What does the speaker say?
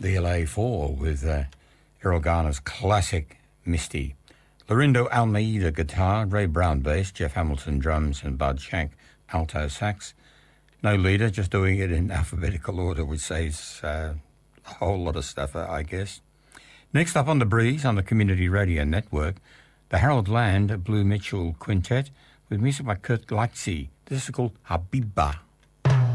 the LA4 with Errol Garner's classic Misty. Lorindo Almeida guitar, Ray Brown bass, Jeff Hamilton drums, and Bud Shank alto sax. No leader, just doing it in alphabetical order, which saves a whole lot of stuff, I guess. Next up on The Breeze on the Community Radio Network, the Harold Land Blue Mitchell Quintet with music by Kurt Gleitze. This is called Habiba.